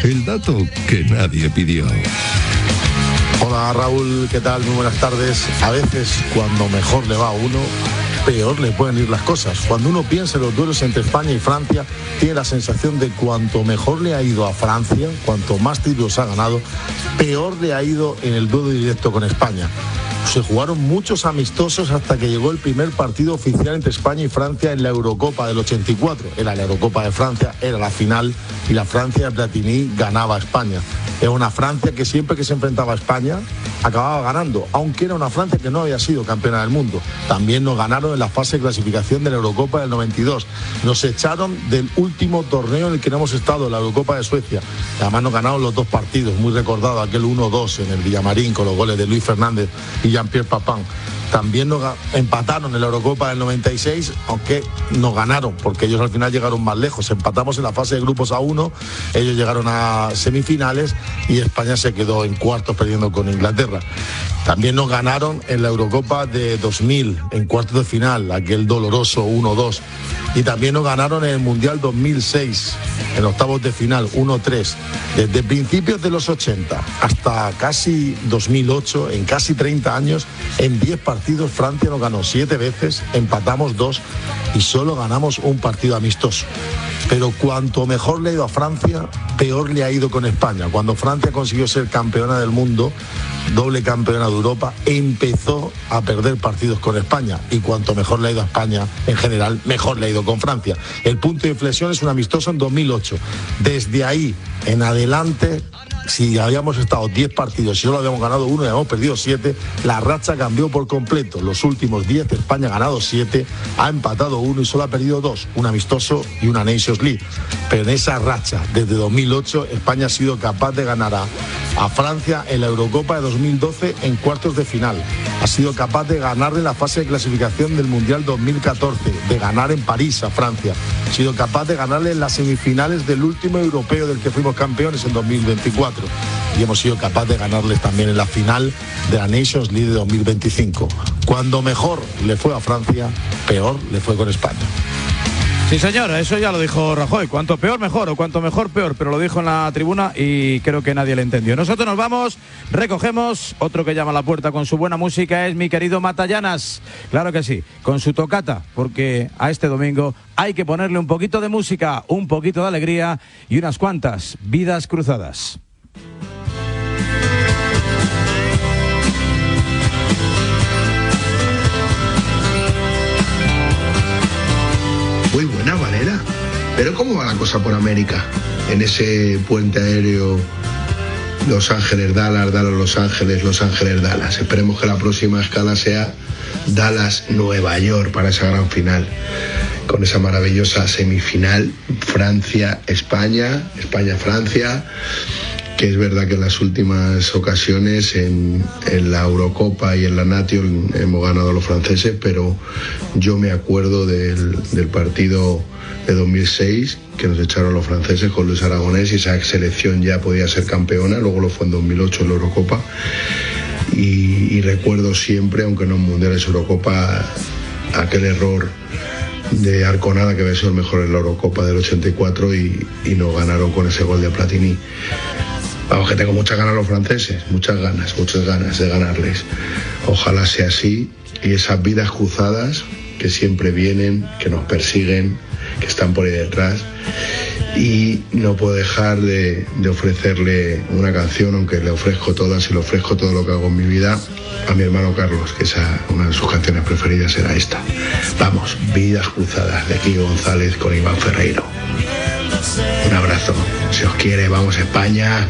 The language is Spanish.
El dato que nadie pidió. Hola Raúl, ¿qué tal? Muy buenas tardes. A veces cuando mejor le va a uno, peor le pueden ir las cosas. Cuando uno piensa en los duelos entre España y Francia, tiene la sensación de cuanto mejor le ha ido a Francia, cuanto más títulos ha ganado, peor le ha ido en el duelo directo con España. Se jugaron muchos amistosos hasta que llegó el primer partido oficial entre España y Francia en la Eurocopa del 84. Era la Eurocopa de Francia, era la final, y la Francia de Platini ganaba a España. Era una Francia que siempre que se enfrentaba a España acababa ganando, aunque era una Francia que no había sido campeona del mundo. También nos ganaron en la fase de clasificación de la Eurocopa del 92. Nos echaron del último torneo en el que no hemos estado, la Eurocopa de Suecia. Además nos ganaron los dos partidos, muy recordado, aquel 1-2 en el Villamarín con los goles de Luis Fernández y Jean-Pierre Papin. También nos empataron en la Eurocopa del 96, aunque nos ganaron, porque ellos al final llegaron más lejos. Empatamos en la fase de grupos a 1, ellos llegaron a semifinales y España se quedó en cuartos perdiendo con Inglaterra. También nos ganaron en la Eurocopa de 2000, en cuartos de final, aquel doloroso 1-2. Y también nos ganaron en el Mundial 2006, en octavos de final, 1-3. Desde principios de los 80 hasta casi 2008, en casi 30 años, en 10 partidos Francia nos ganó 7 veces, empatamos 2 y solo ganamos un partido amistoso. Pero cuanto mejor le ha ido a Francia, peor le ha ido con España. Cuando Francia consiguió ser campeona del mundo, doble campeona de Europa, empezó a perder partidos con España. Y cuanto mejor le ha ido a España, en general, mejor le ha ido con Francia. El punto de inflexión es un amistoso en 2008. Desde ahí en adelante, si habíamos estado 10 partidos y solo habíamos ganado 1 y habíamos perdido 7, la racha cambió por completo. Los últimos 10, España ha ganado 7, ha empatado 1 y solo ha perdido 2, un amistoso y una Nations League. Pero en esa racha, desde 2008, España ha sido capaz de ganar a Francia en la Eurocopa de 2012 en cuartos de final. Ha sido capaz de ganarle en la fase de clasificación del Mundial 2014, de ganar en París a Francia. Ha sido capaz de ganarle en las semifinales del último europeo del que fuimos campeones en 2024. Y hemos sido capaces de ganarles también en la final de la Nations League de 2025. Cuando mejor le fue a Francia, peor le fue con España. Sí, señora, eso ya lo dijo Rajoy. Cuanto peor, mejor, o cuanto mejor, peor. Pero lo dijo en la tribuna y creo que nadie le entendió. Nosotros nos vamos, recogemos. Otro que llama a la puerta con su buena música es mi querido Matallanas. Claro que sí, con su tocata, porque a este domingo hay que ponerle un poquito de música, un poquito de alegría y unas cuantas vidas cruzadas. Muy buena, Valera. Pero ¿cómo va la cosa por América? En ese puente aéreo Los Ángeles-Dallas, Dallas-Los Ángeles, Los Ángeles-Dallas. Esperemos que la próxima escala sea Dallas-Nueva York para esa gran final. Con esa maravillosa semifinal, Francia-España, España-Francia, que es verdad que en las últimas ocasiones en la Eurocopa y en la Nation hemos ganado los franceses, pero yo me acuerdo del partido de 2006 que nos echaron los franceses con Luis Aragonés y esa selección ya podía ser campeona, luego lo fue en 2008 en la Eurocopa y recuerdo siempre, aunque no en mundiales, Eurocopa, aquel error de Arconada que había sido el mejor en la Eurocopa del 84 y nos ganaron con ese gol de Platini. Vamos, que tengo muchas ganas los franceses, muchas ganas de ganarles. Ojalá sea así y esas vidas cruzadas que siempre vienen, que nos persiguen, que están por ahí detrás. Y no puedo dejar de ofrecerle una canción, aunque le ofrezco todas y le ofrezco todo lo que hago en mi vida, a mi hermano Carlos, que una de sus canciones preferidas era esta. Vamos, Vidas Cruzadas, de Kiko González con Iván Ferreiro. Un abrazo, si os quiere, vamos a España.